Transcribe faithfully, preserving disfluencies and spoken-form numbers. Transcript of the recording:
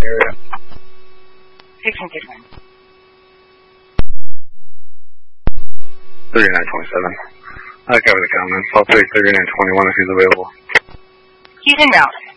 area. fifteen fifteen. thirty-nine twenty-seven. I cover the comments. I'll take thirty-nine twenty-one if he's available. He's en route.